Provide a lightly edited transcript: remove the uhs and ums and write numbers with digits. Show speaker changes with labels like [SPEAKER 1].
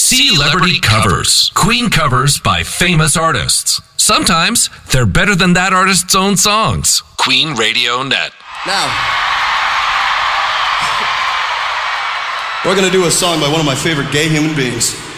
[SPEAKER 1] Celebrity Covers. Queen covers by famous artists. Sometimes they're better than that artist's own songs. Queen Radio Net.
[SPEAKER 2] Now, we're going to do a song by one of my favorite gay human beings.